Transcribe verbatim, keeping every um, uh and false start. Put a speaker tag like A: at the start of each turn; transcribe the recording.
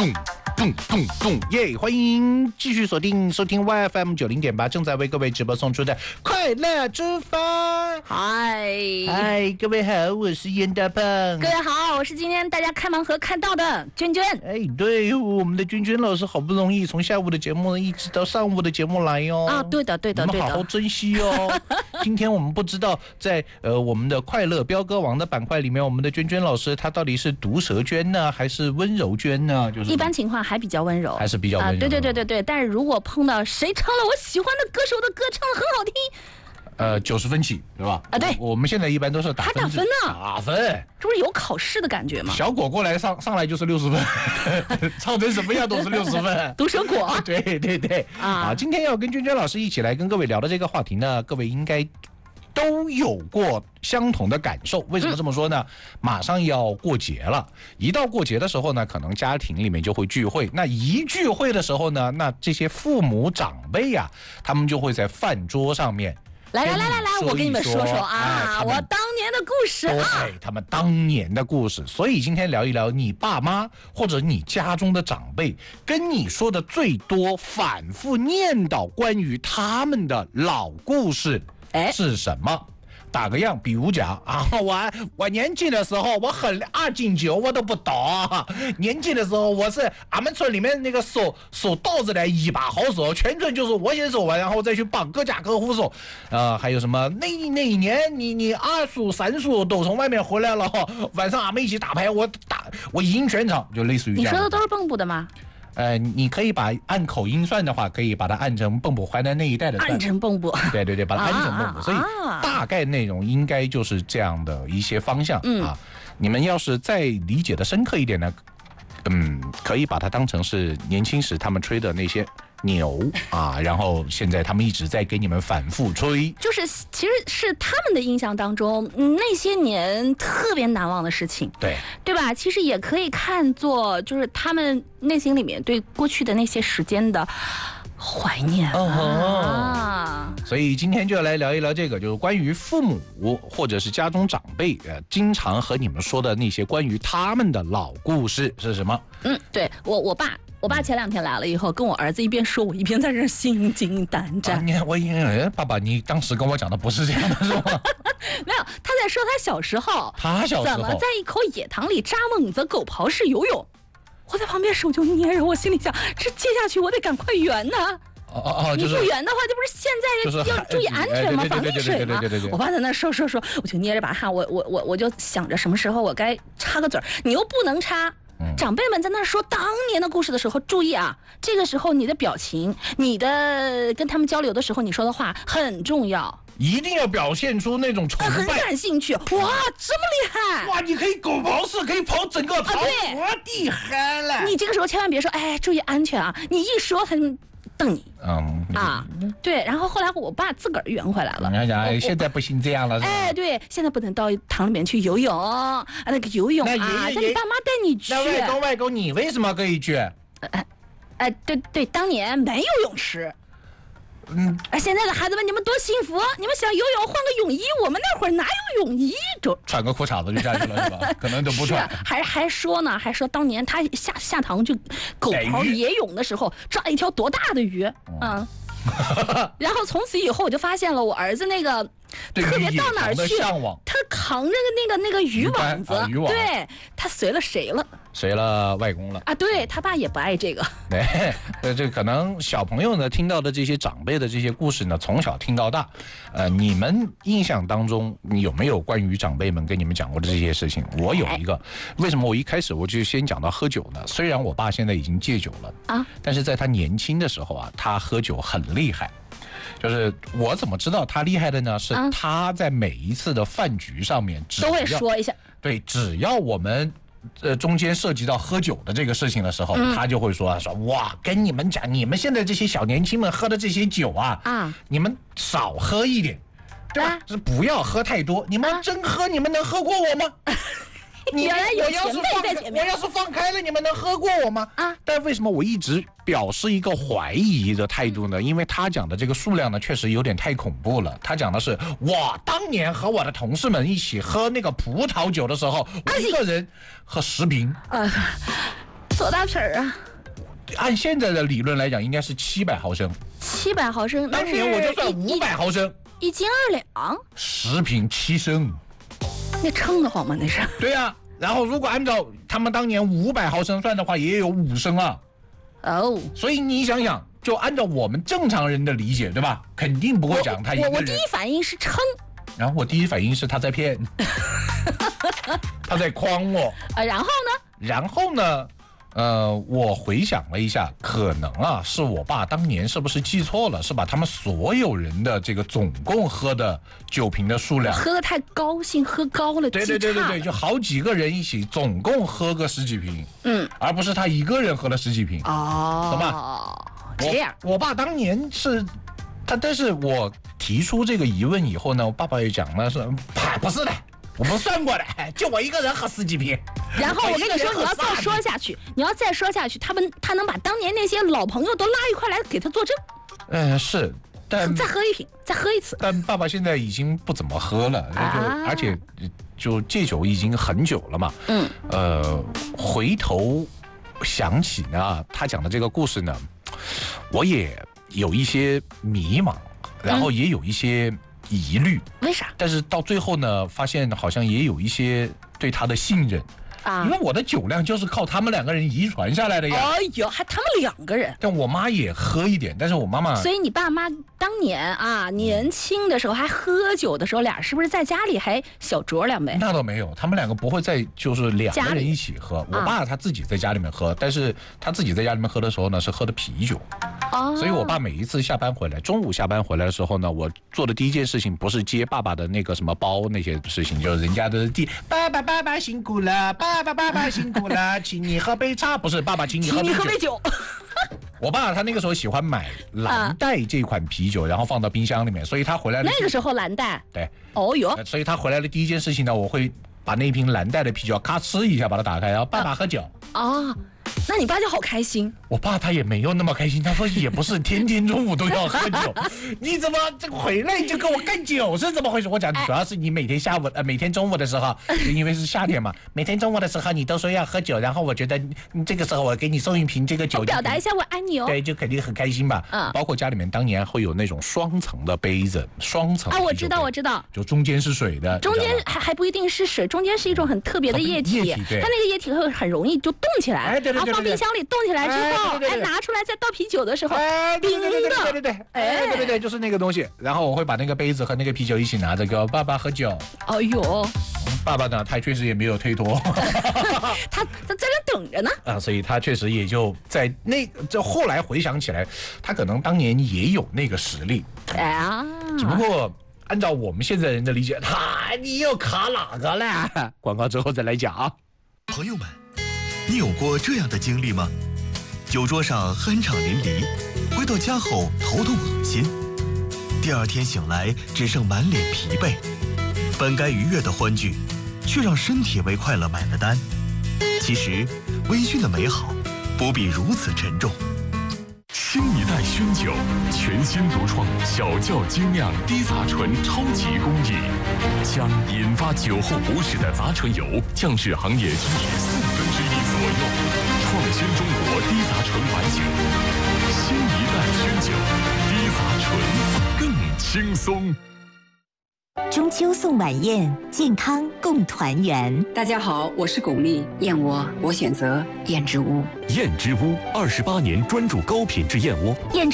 A: 咚咚咚咚耶！欢迎继续锁定收听 Y F M 九零点八，正在为各位直播送出的快乐之发。
B: 嗨
A: 嗨，各位好，我是严大胖。
B: 各位好，我是今天大家开盲盒看到的娟娟。
A: 哎，对，我们的娟娟老师好不容易从下午的节目一直到上午的节目来哦。
B: 啊，对的，对的，对的。
A: 我们好好珍惜哦。今天我们不知道在呃我们的快乐彪哥王的板块里面，我们的娟娟老师她到底是毒舌娟呢，还是温柔娟呢？就是
B: 一般情况还比较温柔，
A: 还是比较温柔。啊、
B: 对对对对对。但是如果碰到谁唱了我喜欢的歌手的歌，唱得很好听。
A: 呃，九十分起，对吧？
B: 啊，对，
A: 我们现在一般都是打分，
B: 还打分呢，
A: 打分，
B: 这不是有考试的感觉吗？
A: 小果过来上上来就是六十分，唱成什么样都是六十分。
B: 毒舌果，
A: 对对对啊！啊，今天要跟娟娟老师一起来跟各位聊的这个话题呢，各位应该都有过相同的感受。为什么这么说呢？嗯、马上要过节了，一到过节的时候呢，可能家庭里面就会聚会。那一聚会的时候呢，那这些父母长辈呀、啊，他们就会在饭桌上面。
B: 来来来来来，我跟你们说说啊，哎、我当年的故事啊，
A: 对，他们当年的故事。所以今天聊一聊你爸妈或者你家中的长辈跟你说的最多、反复念叨关于他们的老故事是什么？打个样，比如讲啊，我我年轻的时候我很二斤酒我都不倒，年轻的时候我是俺们村里面那个手手稻子的一把好手，全村就是我先手完，然后再去帮各家各户手。呃，还有什么那那一年你你二叔三叔都从外面回来了，晚上俺们一起打牌，我打我赢全场，就类似于这样。
B: 你说的都是蚌埠的吗？
A: 呃，你可以把按口音算的话，可以把它按成蚌埠淮南那一带的算，
B: 按成蚌埠，
A: 对对对，把它按成蚌埠、啊，所以大概内容应该就是这样的一些方向、嗯、啊。你们要是再理解的深刻一点呢，嗯，可以把它当成是年轻时他们吹的那些牛啊，然后现在他们一直在给你们反复吹，
B: 就是其实是他们的印象当中、嗯、那些年特别难忘的事情，
A: 对
B: 对吧？其实也可以看作就是他们内心里面对过去的那些时间的怀念啊。
A: 所以今天就要来聊一聊这个，就是关于父母或者是家中长辈呃经常和你们说的那些关于他们的老故事是什么？
B: 嗯，对我我爸。我爸前两天来了以后，跟我儿子一边说，我一边在这心惊胆战。
A: 啊、你我以为爸爸，你当时跟我讲的不是这样的，是吗？
B: 没有，他在说他小时候，
A: 他小时候
B: 怎么在一口野塘里扎猛子狗刨式游泳。我在旁边手就捏着，我心里想，这接下去我得赶快圆呢。
A: 哦哦哦，就是、
B: 你不圆的话，这不是现在要注意安全吗？防溺水吗？我爸在那说说说，我就捏着把汗，我我我我就想着什么时候我该插个嘴儿，你又不能插。长辈们在那说当年的故事的时候，注意啊，这个时候你的表情，你的跟他们交流的时候，你说的话很重要，
A: 一定要表现出那种崇拜，
B: 很感兴趣。哇，这么厉害！
A: 哇，你可以狗刨式，可以跑整个塘，我厉害了！
B: 你这个时候千万别说，哎，注意安全啊！你一说，他们瞪你。
A: 嗯
B: 啊，对，然后后来我爸自个儿圆回来了。
A: 你想，现在不行这样了。
B: 哎，对，现在不能到塘里面去游泳啊，那个游泳啊，叫你爸妈带你去。
A: 那外公外公，你为什么可以去？
B: 哎，哎，对对，当年没有泳池。嗯，哎，现在的孩子们，你们多幸福！你们想游泳，换个泳衣，我们那会儿哪有泳衣？就
A: 穿个裤衩子就下去了，是吧？可能都不穿。
B: 还还说呢，还说当年他下下塘去狗刨野泳的时候，抓了一条多大的鱼，嗯。然后从此以后，我就发现了我儿子那个特别到哪儿去，他扛着那个那个渔网子，
A: 渔网
B: 对，他随了谁了？
A: 随了外公了
B: 啊！对他爸也不爱这个。
A: 对，呃，这可能小朋友呢听到的这些长辈的这些故事呢，从小听到大。呃，你们印象当中，你有没有关于长辈们跟你们讲过的这些事情？我有一个。为什么我一开始我就先讲到喝酒呢？虽然我爸现在已经戒酒了啊，但是在他年轻的时候啊，他喝酒很厉害。就是我怎么知道他厉害的呢？是他在每一次的饭局上面
B: 都会说一下。
A: 对，只要我们。呃，中间涉及到喝酒的这个事情的时候，嗯、他就会说说哇，跟你们讲，你们现在这些小年轻们喝的这些酒啊，啊，你们少喝一点，对吧？啊、是不要喝太多。你们真喝，啊、你们能喝过我吗？
B: 你原来有前辈在前面，
A: 我要是放开了，你们能喝过我吗？啊！但为什么我一直表示一个怀疑的态度呢？因为他讲的这个数量呢，确实有点太恐怖了。他讲的是，我当年和我的同事们一起喝那个葡萄酒的时候，我一个人喝十瓶。呃
B: 多大瓶儿啊？
A: 按现在的理论来讲，应该是七百毫升。
B: 七百毫升，
A: 当年我就算五百毫升，
B: 一斤二两，
A: 十瓶七升。
B: 那称得慌吗？那是。
A: 对呀、啊，然后如果按照他们当年五百毫升算的话，也有五升啊。
B: 哦，
A: 所以你想想，就按照我们正常人的理解，对吧？肯定不会讲他一个人。
B: 我我第一反应是称，
A: 然后我第一反应是他在骗，他在诓我。
B: 呃，然后呢？
A: 然后呢？呃，我回想了一下，可能啊，是我爸当年是不是记错了，是把他们所有人的这个总共喝的酒瓶的数量，
B: 喝得太高兴，喝高了，
A: 对对对对对，就好几个人一起，总共喝个十几瓶，
B: 嗯，
A: 而不是他一个人喝了十几瓶，
B: 哦，
A: 懂吧？
B: 这样，
A: 我, 我爸当年是，他但是我提出这个疑问以后呢，我爸爸也讲了说，不是的。我们算过的，就我一个人喝十几瓶。
B: 然后我跟你说，你要再说下去，你要再说下去，他们他能把当年那些老朋友都拉一块来给他作证。
A: 嗯、呃，是，但
B: 再喝一瓶，再喝一次。
A: 但爸爸现在已经不怎么喝了，
B: 啊、
A: 就而且就戒酒已经很久了嘛。
B: 嗯。
A: 呃，回头想起呢，他讲的这个故事呢，我也有一些迷茫，然后也有一些疑虑，
B: 为啥？
A: 但是到最后呢，发现好像也有一些对他的信任啊，因为我的酒量就是靠他们两个人遗传下来的呀。
B: 哎呦，还他们两个人？
A: 但我妈也喝一点，但是我妈妈……
B: 所以你爸妈当年啊，年轻的时候还喝酒的时候，俩是不是在家里还小酌两杯？
A: 那倒没有，他们两个不会在就是两个人一起喝。我爸他自己在家里面喝，啊、但是他自己在家里面喝的时候呢，是喝的啤酒。哦，所以我爸每一次下班回来，中午下班回来的时候呢，我做的第一件事情不是接爸爸的那个什么包那些事情，就是人家的第爸爸爸爸辛苦了，爸爸爸爸辛苦了，请你喝杯茶，不是爸爸请你喝杯酒。
B: 请你喝杯酒。
A: 我爸他那个时候喜欢买蓝带这款啤酒，啊、然后放到冰箱里面，所以他回来
B: 那个时候蓝带。
A: 对。
B: 哦哟。
A: 所以他回来的第一件事情呢，我会把那瓶蓝带的啤酒咔哧一下把它打开，然后爸爸喝酒。
B: 哦。那你爸就好开心。
A: 我爸他也没有那么开心，他说也不是天天中午都要喝酒，你怎么这回来就跟我干酒是怎么回事？我讲主要是你每天下午呃每天中午的时候，因为是夏天嘛，每天中午的时候你都说要喝酒，然后我觉得你这个时候我给你送一瓶这个酒，
B: 表达一下我爱你哦。
A: 对，就肯定很开心吧。嗯，包括家里面当年会有那种双层的杯子，双层
B: 啊，我知道我知道，
A: 就中间是水的，
B: 中间还还不一定是水，中间是一种很特别的液体，
A: 液体对，
B: 它那个液体会很容易就冻起来，
A: 哎对对对对对，
B: 放冰箱里冻起来之后，哎拿出来再倒啤酒的时候，
A: 哎
B: 冰的，
A: 对对对对对，哎对对对，就是那个东西。然后我会把那个杯子和那个啤酒一起拿着给我爸爸喝酒。
B: 哎呦，
A: 爸爸呢，他确实也没有推脱，
B: 他他在那等着呢
A: 啊，所以他确实也就在那这后来回想起来，他可能当年也有那个实力，
B: 哎呀，
A: 只不过按照我们现在人的理解，他你又卡哪个了？广告之后再来讲啊，
C: 朋友们。你有过这样的经历吗？酒桌上酣畅淋漓，回到家后头痛恶心，第二天醒来只剩满脸疲惫，本该愉悦的欢聚，却让身体为快乐买了单。其实，微醺的美好不必如此沉重。
D: 新一代熏酒，全新独创小窖精酿低杂醇超级工艺，将引发酒后不适的杂醇油降至行业均值四分之一左右，创新中国低杂醇白酒。新一代熏酒，低杂醇更轻松。
E: 中秋送晚宴，健康共团圆。
F: 大家好，我是巩俐，燕窝我选择燕之屋。
D: 燕之屋二十八年专注高品质燕窝。
E: 燕